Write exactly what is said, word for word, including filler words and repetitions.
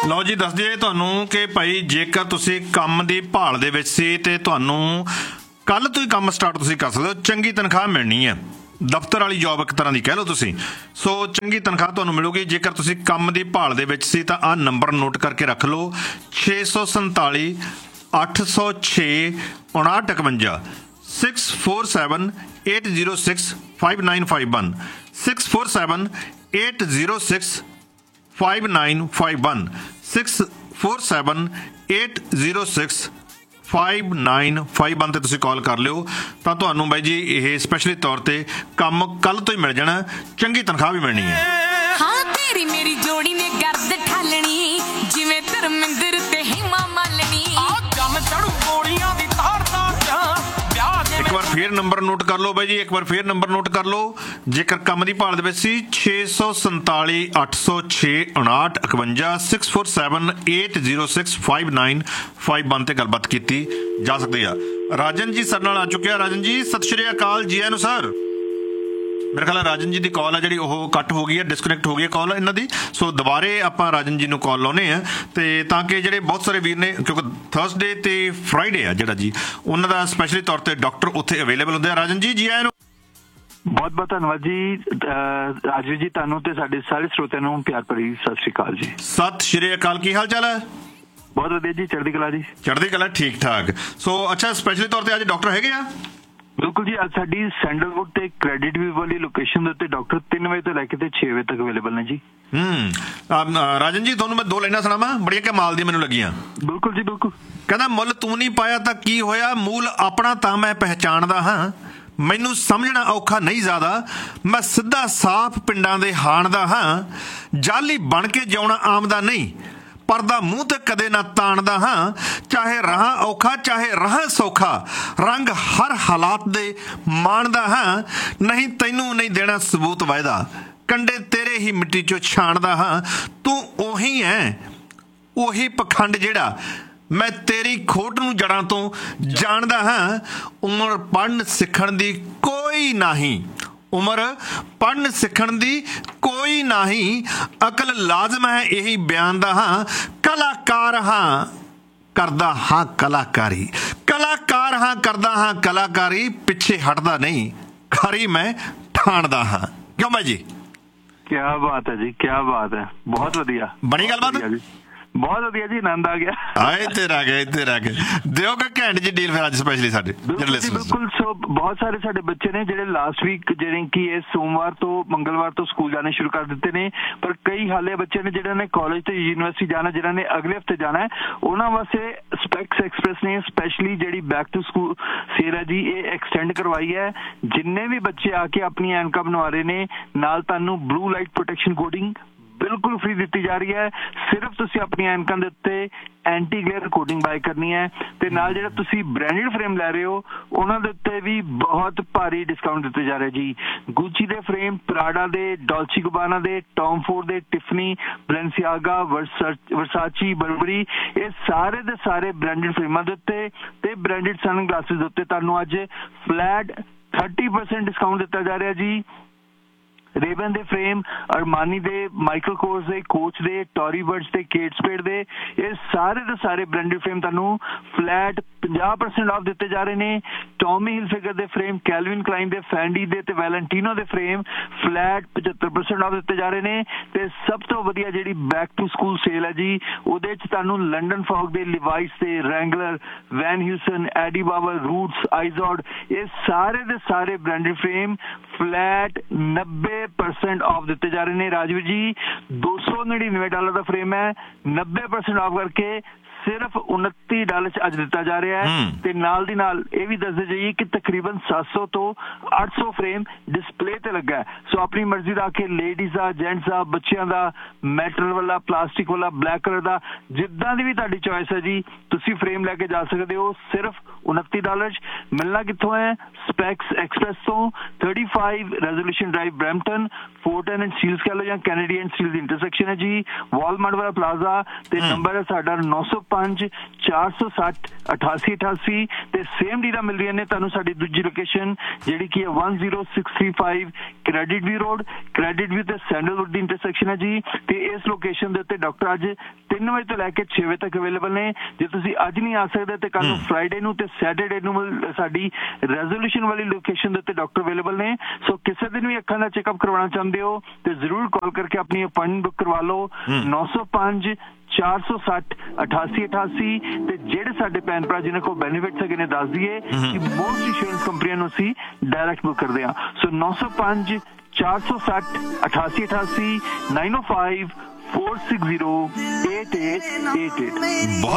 ਲਓ ਜੀ, ਦੱਸ ਦਈਏ ਤੁਹਾਨੂੰ ਕਿ ਭਾਈ ਜੇਕਰ ਤੁਸੀਂ ਕੰਮ ਦੀ ਭਾਲ ਦੇ ਵਿੱਚ ਸੀ ਤੇ ਤੁਹਾਨੂੰ ਕੱਲ੍ਹ ਤੋਂ ਹੀ ਕੰਮ ਸਟਾਰਟ ਤੁਸੀਂ ਕਰ ਸਕਦੇ ਹੋ। ਚੰਗੀ ਤਨਖਾਹ ਮਿਲਣੀ ਹੈ, ਦਫ਼ਤਰ ਵਾਲੀ ਜੋਬ ਇੱਕ ਤਰ੍ਹਾਂ ਦੀ ਕਹਿ ਲਓ ਤੁਸੀਂ। ਸੋ ਚੰਗੀ ਤਨਖਾਹ ਤੁਹਾਨੂੰ ਮਿਲੂਗੀ ਜੇਕਰ ਤੁਸੀਂ ਕੰਮ ਦੀ ਭਾਲ ਦੇ ਵਿੱਚ ਸੀ। ਤਾਂ ਆਹ ਨੰਬਰ ਨੋਟ ਕਰਕੇ ਰੱਖ ਲਓ, ਛੇ ਸੌ ਸੰਤਾਲੀ ਅੱਠ ਸੌ ਛੇ ਉਣਾਹਠ ਇਕਵੰਜਾ six four seven eight zero six five nine five one six four seven eight zero six five nine five one six four seven eight zero six five nine five one 'ਤੇ ਤੁਸੀਂ ਕਾਲ ਕਰ ਲਿਓ। ਤਾਂ ਤੁਹਾਨੂੰ ਬਾਈ ਜੀ ਇਹ ਸਪੈਸ਼ਲੀ ਤੌਰ 'ਤੇ ਕੰਮ ਕੱਲ੍ਹ ਤੋਂ ਹੀ ਮਿਲ ਜਾਣਾ, ਚੰਗੀ ਤਨਖਾਹ ਵੀ ਮਿਲਣੀ ਹੈ। ਹਾਂ ਤੇਰੀ ਮੇਰੀ ਜੋੜੀ ਨੇ ਗਰਦ ਠਾਲਣੀ ਜਿਵੇਂ ਧਰਮਿੰਦਰ ਤੇ ਹੀਮਾ ਮਾਲਣੀ। ਆ ਜੰਮ ਚੜੂ ਗੋਲੀਆਂ ਦੀ ਤਾਰ ਤਾਰ ਇੱਕ ਵਾਰ ਫੇਰ ਨੰਬਰ ਨੋਟ ਕਰ ਲਓ ਬਾਈ ਜੀ, ਇੱਕ ਵਾਰ ਫੇਰ ਨੰਬਰ ਨੋਟ ਕਰ ਲਓ। ਜੇਕਰ ਕੰਮ ਦੀ ਭਾਲ ਦੇ ਵਿੱਚ ਸੀ, ਛੇ ਸੌ ਸੰਤਾਲੀ ਅੱਠ ਸੌ ਛੇ ਉਣਾਹਠ ਇਕਵੰਜਾ six four seven eight zero six five nine five one 'ਤੇ ਗੱਲਬਾਤ ਕੀਤੀ ਜਾ ਸਕਦੀ ਆ। ਰਾਜਨ ਜੀ ਸਾਡੇ ਨਾਲ ਆ ਚੁੱਕਿਆ। ਰਾਜਨ ਜੀ ਸਤਿ ਸ਼੍ਰੀ ਅਕਾਲ, ਜੀ ਆਇਆਂ ਨੂੰ ਸਰ। ਮੇਰੇ ਖਿਆਲ ਰਾਜਨ ਜੀ ਦੀ ਕਾਲ ਆ ਜਿਹੜੀ ਉਹ ਕੱਟ ਹੋ ਗਈ ਹੈ, ਡਿਸਕਨੈਕਟ ਹੋ ਗਈ ਹੈ ਕਾਲ ਇਹਨਾਂ ਦੀ। ਸੋ ਦੁਬਾਰੇ ਆਪਾਂ ਰਾਜਨ ਜੀ ਨੂੰ ਕਾਲ ਲਾਉਂਦੇ ਹਾਂ ਅਤੇ ਤਾਂ ਕਿ ਜਿਹੜੇ ਬਹੁਤ ਸਾਰੇ ਵੀਰ ਨੇ, ਕਿਉਂਕਿ ਥਰਸਡੇ ਅਤੇ ਫਰਾਈਡੇ ਆ ਜਿਹੜਾ ਜੀ ਉਹਨਾਂ ਦਾ ਸਪੈਸ਼ਲੀ ਤੌਰ 'ਤੇ ਡਾਕਟਰ ਉੱਥੇ ਅਵੇਲੇਬਲ ਹੁੰਦੇ ਆ। ਰਾਜਨ ਜੀ, ਜੀ ਆਇਆਂ ਨੂੰ। ਬਹੁਤ ਬਹੁਤ ਧੰਨਵਾਦ ਜੀ ਰਾਜਵੀਰ ਜੀ, ਤੁਹਾਨੂੰ ਤੇ ਸਾਡੇ ਸਾਰੇ ਸਰੋਤਿਆਂ ਨੂੰ ਪਿਆਰ ਭਰੀ ਸਤਿ ਸ਼੍ਰੀ ਅਕਾਲ ਜੀ। ਸਤਿ ਸ਼੍ਰੀ ਅਕਾਲ, ਕੀ ਹਾਲ ਚਾਲ ਹੈ? ਬਹੁਤ ਵਧੀਆ ਜੀ, ਚੜ੍ਹਦੀ ਕਲਾ ਜੀ। ਚੜ੍ਹਦੀ ਕਲਾ, ਠੀਕ ਠਾਕ। ਸੋ ਅੱਛਾ, ਸਪੈਸ਼ਲੀ ਤੌਰ 'ਤੇ ਅੱਜ ਡਾਕਟਰ ਹੈਗੇ ਆ? ਬਿਲਕੁਲ ਜੀ, ਅੱਜ ਸਾਡੀ ਸੈਂਡਲਵੁੱਡ ਤੇ ਕ੍ਰੈਡਿਟ ਵੀ ਵਾਲੀ ਲੋਕੇਸ਼ਨ ਦੇ ਉੱਤੇ ਡਾਕਟਰ ਤਿੰਨ ਵਜੇ ਤੋਂ ਲੈ ਕੇ ਤੇ ਛੇ ਵਜੇ ਤੱਕ ਅਵੇਲੇਬਲ ਨੇ ਜੀ। ਹੂੰ ਰਾਜਨ ਜੀ, ਤੁਹਾਨੂੰ ਮੈਂ ਦੋ ਲਾਈਨਾਂ ਸੁਣਾਵਾਂ, ਬੜੀਆਂ ਕਮਾਲ ਦੀਆਂ ਮੈਨੂੰ ਲੱਗੀਆਂ। ਬਿਲਕੁਲ ਜੀ, ਬਿਲਕੁਲ। ਕਹਿੰਦਾ ਮੁੱਲ ਤੂੰ ਨਹੀਂ ਪਾਇਆ ਤਾਂ ਕੀ ਹੋਇਆ, ਮੂਲ ਆਪਣਾ ਤਾਂ ਮੈਂ ਪਹਿਚਾਣਦਾ ਹਾਂ, ਮੈਨੂੰ ਸਮਝਣਾ ਔਖਾ ਨਹੀਂ ਜ਼ਿਆਦਾ, ਮੈਂ ਸਿੱਧਾ ਸਾਫ਼ ਪਿੰਡਾਂ ਦੇ ਹਾਣ ਦਾ ਹਾਂ, ਜਾਲੀ ਬਣ ਕੇ ਜਿਉਣਾ ਆਮਦਾ ਨਹੀਂ, ਪਰਦਾ ਮੂੰਹ ਤੇ ਕਦੇ ਨਾ ਤਾਣਦਾ ਹਾਂ, ਚਾਹੇ ਰਹਾਂ ਔਖਾ ਚਾਹੇ ਰਹਾਂ ਸੌਖਾ, ਰੰਗ ਹਰ ਹਾਲਾਤ ਦੇ ਮਾਣਦਾ ਹਾਂ, ਨਹੀਂ ਤੈਨੂੰ ਨਹੀਂ ਦੇਣਾ ਸਬੂਤ ਵਾਅਦਾ, ਕੰਡੇ ਤੇਰੇ ਹੀ ਮਿੱਟੀ 'ਚੋਂ ਛਾਣਦਾ ਹਾਂ, ਤੂੰ ਉਹੀ ਹੈ ਉਹੀ ਪਖੰਡ ਜਿਹੜਾ ਮੈਂ ਤੇਰੀ ਖੋਟ ਨੂੰ ਜੜ੍ਹਾਂ ਤੋਂ ਜਾਣਦਾ ਹਾਂ, ਉਮਰ ਪੜ੍ਹਨ ਸਿੱਖਣ ਦੀ ਕੋਈ ਨਹੀਂ, ਉਮਰ ਪੜ੍ਹਨ ਸਿੱਖਣ ਦੀ ਕੋਈ ਨਹੀਂ, ਅਕਲ ਲਾਜ਼ਮ ਹੈ ਇਹੀ ਬਿਆਨ ਦਾ ਹਾਂ, ਕਲਾਕਾਰ ਹਾਂ ਕਰਦਾ ਹਾਂ ਕਲਾਕਾਰੀ, ਕਲਾਕਾਰ ਹਾਂ ਕਰਦਾ ਹਾਂ ਕਲਾਕਾਰੀ, ਪਿੱਛੇ ਹਟਦਾ ਨਹੀਂ, ਖਰੀ ਮੈਂ ਠਾਣਦਾ ਹਾਂ। ਕਿਉਂ ਬਾਈ ਜੀ? ਕਿਆ ਬਾਤ ਹੈ ਜੀ, ਕਿਆ ਬਾਤ ਹੈ, ਬਹੁਤ ਵਧੀਆ। ਬਣੀ ਗੱਲਬਾਤ? ਬਹੁਤ ਵਧੀਆ ਜੀ, ਆਨੰਦ ਆ ਗਿਆ। ਆਏ ਇੱਥੇ ਰਹਿ ਗਏ, ਇੱਥੇ ਰਹਿ ਗਏ। ਦਿਓ ਕਿ ਘੈਂਟ ਜੀ ਡੀਲ ਫਿਰ ਅੱਜ ਸਪੈਸ਼ਲੀ ਸਾਡੇ ਬਿਲਕੁਲ। ਸੋ ਬਹੁਤ ਸਾਰੇ ਸਾਡੇ ਬੱਚੇ ਨੇ ਜਿਹੜੇ ਲਾਸਟ ਵੀਕ ਜਿਹੜੇ ਕਿ ਇਹ ਸੋਮਵਾਰ ਤੋਂ ਮੰਗਲਵਾਰ ਤੋਂ ਸਕੂਲ ਜਾਣੇ ਸ਼ੁਰੂ ਕਰ ਦਿੱਤੇ ਨੇ, ਪਰ ਕਈ ਹਾਲੇ ਬੱਚੇ ਨੇ ਜਿਹੜੇ ਨੇ ਕਾਲਜ ਤੇ ਯੂਨੀਵਰਸਿਟੀ ਜਾਣਾ, ਜਿਹਨਾਂ ਨੇ ਅਗਲੇ ਹਫ਼ਤੇ ਜਾਣਾ ਹੈ, ਉਹਨਾਂ ਵਾਸਤੇ ਸਪੈਕਸ ਐਕਸਪ੍ਰੈਸ ਨੇ ਸਪੈਸ਼ਲੀ ਜਿਹੜੀ ਬੈਕ ਟੂ ਸਕੂਲ ਸੇਲ ਹੈ ਜੀ ਇਹ ਐਕਸਟੈਂਡ ਕਰਵਾਈ ਹੈ। ਜਿੰਨੇ ਵੀ ਬੱਚੇ ਆ ਕੇ ਆਪਣੀਆਂ ਐਨਕਾਂ ਬਣਵਾ ਰਹੇ ਨੇ, ਨਾਲ ਤੁਹਾਨੂੰ ਬਲੂ ਲਾਈਟ ਪ੍ਰੋਟੈਕਸ਼ਨ ਕੋਟਿੰਗ ਬਿਲਕੁਲ ਫ੍ਰੀ ਦਿੱਤੀ ਜਾ ਰਹੀ ਹੈ। ਸਿਰਫ ਤੁਸੀਂ ਆਪਣੀਆਂ ਐਨਕਾਂ ਦੇ ਉੱਤੇ ਐਂਟੀ ਗਲੇਅਰ ਕੋਟਿੰਗ ਬਾਏ ਕਰਨੀ ਹੈ, ਤੇ ਨਾਲ ਜਿਹੜਾ ਤੁਸੀਂ ਬ੍ਰਾਂਡਡ ਫਰੇਮ ਲੈ ਰਹੇ ਹੋ ਉਹਨਾਂ ਦੇ ਉੱਤੇ ਵੀ ਬਹੁਤ ਭਾਰੀ ਡਿਸਕਾਊਂਟ ਦਿੱਤੇ ਜਾ ਰਹੇ ਜੀ। ਗੁੱਚੀ ਦੇ ਫਰੇਮ, ਪ੍ਰਾਡਾ ਦੇ, ਡੋਲਚੀ ਗਬਾਨਾ ਦੇ, ਟੌਮ ਫੋਰਡ ਦੇ, ਟਿਫਨੀ, ਬੈਲੈਂਸੀਆਗਾ, ਵਰਸਾਚੀ, ਬਰਬਰੀ, ਇਹ ਸਾਰੇ ਦੇ ਸਾਰੇ ਬ੍ਰਾਂਡਡ ਫਰੇਮਾਂ ਦੇ ਉੱਤੇ ਤੇ ਬ੍ਰਾਂਡਡ ਸਨ ਗਲਾਸਿਸ ਦੇ ਉੱਤੇ ਤੁਹਾਨੂੰ ਅੱਜ ਫਲੈਟ ਥਰਟੀ ਪਰਸੈਂਟ ਡਿਸਕਾਊਂਟ ਦਿੱਤਾ ਜਾ ਰਿਹਾ ਜੀ। ਰੇਬਨ ਦੇ ਫਰੇਮ, ਅਰਮਾਨੀ ਦੇ, ਮਾਈਕਲ ਕੋਰਸ ਦੇ, ਕੋਚ ਦੇ, ਟੋਰੀ ਬਰਡਸ ਦੇ, ਕੇਟ ਸਪੇਡ ਦੇ, ਇਹ ਸਾਰੇ ਦੇ ਸਾਰੇ ਬ੍ਰਾਂਡਡ ਫਰੇਮ ਤੁਹਾਨੂੰ ਫਲੈਟ ਪੰਜਾਹ ਪਰਸੈਂਟ ਆਫ ਦਿੱਤੇ ਜਾ ਰਹੇ ਨੇ। ਟੌਮੀ ਹਿਲਫਿਗਰ ਦੇ ਫਰੇਮ, ਕੈਲਵਿਨ ਕਲਾਈਨ ਦੇ, ਫੈਂਡੀ ਦੇ ਤੇ ਵੈਲੈਂਟੀਨੋ ਦੇ ਫਰੇਮ ਫਲੈਟ ਪਝੱਤਰ ਪਰਸੈਂਟ ਆਫ ਦਿੱਤੇ ਜਾ ਰਹੇ ਨੇ। ਤੇ ਸਭ ਤੋਂ ਵਧੀਆ ਜਿਹੜੀ ਬੈਕ ਟੂ ਸਕੂਲ ਸੇਲ ਹੈ ਜੀ, ਉਹਦੇ 'ਚ ਤੁਹਾਨੂੰ ਲੰਡਨ ਫੌਗ ਦੇ, ਲਿਵਾਈਸ ਦੇ, ਰੈਂਗਲਰ, ਵੈਨ ਹਿਲਸਨ, ਐਡੀ ਬਾਬਰ, ਰੂਟਸ, ਆਈਜ਼ੋਡ, ਇਹ ਸਾਰੇ ਦੇ ਸਾਰੇ ਬ੍ਰਾਂਡਡ ਫਰੇਮ ਫਲੈਟ ਨੱਬੇ ਪਰਸੈਂਟ ਆਫ ਦਿੱਤੇ ਜਾ ਰਹੇ ਨੇ। ਰਾਜਵੀਰ ਜੀ, ਦੋ ਸੌ ਨੜਿਨਵੇਂ ਡਾਲਰ ਦਾ ਫਰੇਮ ਹੈ, ਨੱਬੇ ਪਰਸੈਂਟ ਆਫ ਕਰਕੇ ਸਿਰਫ ਉਨੱਤੀ ਡਾਲਰ ਚ ਅੱਜ ਦਿੱਤਾ ਜਾ ਰਿਹਾ ਹੈ। ਤੇ ਨਾਲ ਦੀ ਨਾਲ ਇਹ ਵੀ ਦੱਸਦੇ ਜਾਈਏ ਕਿ ਤਕਰੀਬਨ ਸੱਤ ਸੌ ਤੋਂ ਅੱਠ ਸੌ ਫਰੇਮ ਡਿਸਪਲੇ ਤੇ ਲੱਗਾ ਹੈ। ਸੋ ਆਪਣੀ ਮਰਜ਼ੀ ਦਾ ਕਿ ਲੇਡੀਜ਼ ਦਾ, ਜੈਂਟਸ ਦਾ, ਬੱਚਿਆਂ ਦਾ, ਮੈਟਲ ਵਾਲਾ, ਪਲਾਸਟਿਕ ਵਾਲਾ, ਬਲੈਕ ਕਲਰ ਦਾ, ਜਿੱਦਾਂ ਦੀ ਵੀ ਤੁਹਾਡੀ ਚੋਇਸ ਹੈ ਜੀ, ਤੁਸੀਂ ਫਰੇਮ ਲੈ ਕੇ ਜਾ ਸਕਦੇ ਹੋ ਸਿਰਫ ਉਨੱਤੀ ਡਾਲਰ ਚ। ਮਿਲਣਾ ਕਿੱਥੋਂ ਹੈ? ਸਪੈਕਸ ਐਕਸਪ੍ਰੈਸ ਤੋਂ, thirty five resolution drive, Brampton, ਫੋਰਟਨ and Steeles ਕਹਿ ਲਓ ਜਾਂ ਕੈਨੇਡੀ ਐਂਡ ਸਟੀਲਸ ਇੰਟਰਸੈਕਸ਼ਨ ਹੈ ਜੀ, ਵਾਲਮਾਰਟ ਵਾਲਾ ਪਲਾਜ਼ਾ। ਤੇ ਨੰਬਰ ਹੈ ਸਾਡਾ ਨੌ ਸੌ ਪੰਜ ਚਾਰ ਸੌ ਸੱਠ ਅਠਾਸੀ ਅਠਾਸੀ ਤੇ ਸੇਮ ਡੀਲਾਂ ਮਿਲ ਰਹੀਆਂ ਨੇ ਤੁਹਾਨੂੰ ਸਾਡੀ ਦੂਜੀ ਲੋਕੇਸ਼ਨ ਜਿਹੜੀ ਕਿ ਹੈ ਇੱਕ ਜ਼ੀਰੋ ਛੇ ਥ੍ਰੀ ਫਾਈਵ ਕ੍ਰੈਡਿਟ ਵੀ ਰੋਡ, ਕ੍ਰੈਡਿਟ ਵੀ ਤੇ ਸੈਂਡਲਵੁੱਡ ਦੀ ਇੰਟਰਸੈਕਸ਼ਨ ਹੈ ਜੀ। ਤੇ ਇਸ ਲੋਕੇਸ਼ਨ ਦੇ ਉੱਤੇ ਡਾਕਟਰ ਅੱਜ ਤਿੰਨ ਵਜੇ ਤੋਂ ਲੈ ਕੇ ਛੇ ਵਜੇ ਤੱਕ ਅਵੇਲੇਬਲ ਨੇ। ਜੇ ਤੁਸੀਂ ਅੱਜ ਨਹੀਂ ਆ ਸਕਦੇ ਤੇ ਕੱਲ ਨੂੰ ਫਰਾਈਡੇ ਨੂੰ ਤੇ ਸੈਟਰਡੇ ਨੂੰ ਸਾਡੀ ਰੈਜ਼ੋਲੂਸ਼ਨ ਵਾਲੀ ਲੋਕੇਸ਼ਨ ਦੇ ਉੱਤੇ ਡਾਕਟਰ ਅਵੇਲੇਬਲ ਨੇ। ਸੋ ਕਿਸੇ ਦਿਨ ਵੀ ਅੱਖਾਂ ਦਾ ਚੈੱਕਅਪ ਕਰਵਾਉਣਾ ਚਾਹੁੰਦੇ ਹੋ ਤੇ ਜ਼ਰੂਰ ਕਾਲ ਕਰਕੇ ਆਪਣੀ ਅਪਾਇੰਟਮੈਂਟ ਬੁੱਕ ਕਰਵਾ ਲਓ ਨੌ ਸੌ ਪੰਜ ਚਾਰ ਸੌ ਸੱਠ ਅਠਾਸੀ ਅਠਾਸੀ। ਤੇ ਜਿਹੜੇ ਸਾਡੇ ਭੈਣ ਭਰਾ ਜਿਹਨਾਂ ਕੋਲ ਬੈਨੀਫਿਟਸ ਹੈਗੇ ਨੇ ਦੱਸ ਦਈਏ ਕਿ ਮੋਸਟ ਇੰਸ਼ੋਰੈਂਸ ਕੰਪਨੀਆਂ ਨੂੰ ਅਸੀਂ ਡਾਇਰੈਕਟ ਬੁੱਕ ਕਰਦੇ ਹਾਂ। ਸੋ ਨੌ ਸੌ ਪੰਜ ਚਾਰ ਸੌ ਸੱਠ ਅਠਾਸੀ ਅਠਾਸੀ ਨਾਈਨ ਓ five four six zero eight eight eight eight.